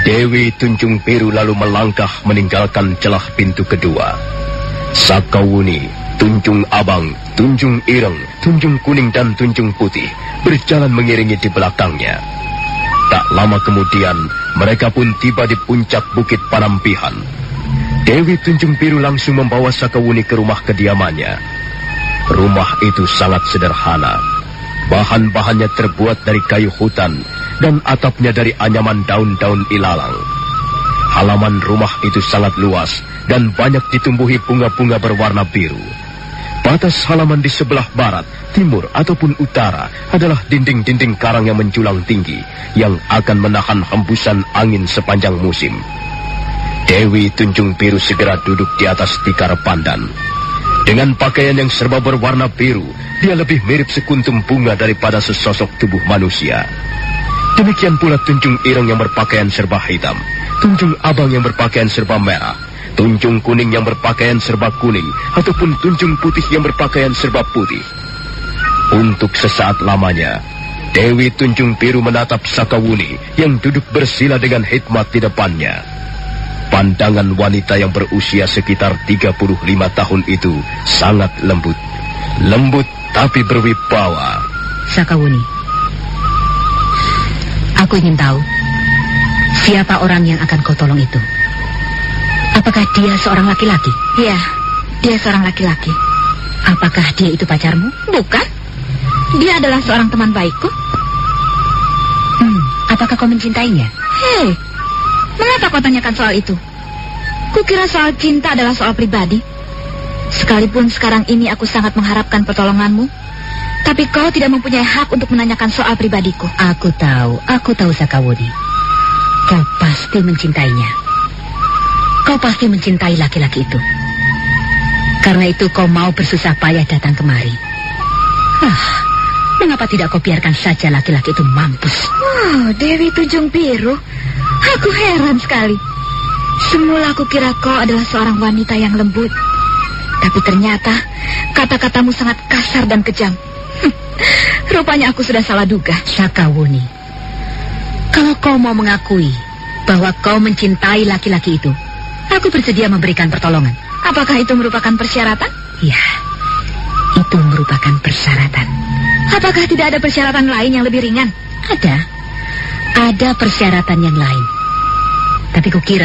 Dewi Tunjung Biru lalu melangkah meninggalkan celah pintu kedua. Sakawuni, Tunjung Abang, Tunjung Ireng, Tunjung Kuning dan Tunjung Putih berjalan mengiringi di belakangnya. Tak lama kemudian, mereka pun tiba di puncak Bukit Panampihan. Dewi Tunjung Biru langsung membawa Sakawuni ke rumah kediamannya. Rumah itu sangat sederhana. Bahan-bahannya terbuat dari kayu hutan dan atapnya dari anyaman daun-daun ilalang. Halaman rumah itu sangat luas dan banyak ditumbuhi bunga-bunga berwarna biru. Batas halaman di sebelah barat, timur ataupun utara adalah dinding-dinding karang yang menjulang tinggi yang akan menahan hembusan angin sepanjang musim. Dewi Tunjung Biru segera duduk di atas tikar pandan. Dengan pakaian yang serba berwarna biru, dia lebih mirip sekuntum bunga daripada sesosok tubuh manusia. Demikian pula Tunjung Ireng yang berpakaian serba hitam, Tunjung Abang yang berpakaian serba merah, Tunjung Kuning yang berpakaian serba kuning, ataupun Tunjung Putih yang berpakaian serba putih. Untuk sesaat lamanya, Dewi Tunjung Biru menatap Sakawuni yang duduk bersila dengan hikmat di depannya. Pandangan wanita yang berusia sekitar 35 tahun itu sangat lembut. Lembut tapi berwibawa. Sakawuni, aku ingin tahu siapa orang yang akan kau tolong itu. Apakah dia seorang laki-laki? Ya, dia seorang laki-laki. Apakah dia itu pacarmu? Bukan. Dia adalah seorang teman baikku. Apakah kau mencintainya? Hei, mengapa kau tanyakan soal itu? Kukira soal cinta adalah soal pribadi. Sekalipun sekarang ini aku sangat mengharapkan pertolonganmu, tapi kau tidak mempunyai hak untuk menanyakan soal pribadiku. Aku tahu Sakawuni. Kau pasti mencintainya. Kau pasti mencintai laki-laki itu. Karena itu kau mau bersusah payah datang kemari. Mengapa tidak kau biarkan saja laki-laki itu mampus? Wow, Dewi Tunjung Biru, aku heran sekali. Semula aku kira kau adalah seorang wanita yang lembut, tapi ternyata kata-katamu sangat kasar dan kejam. Rupanya aku sudah salah duga. Sakawuni, kalau kau mau mengakui bahwa kau mencintai laki-laki itu, aku bersedia memberikan pertolongan. Apakah itu merupakan persyaratan? Ya, itu merupakan persyaratan. Apakah tidak ada persyaratan lain yang lebih ringan? Ada persyaratan yang lain. Tapi kukira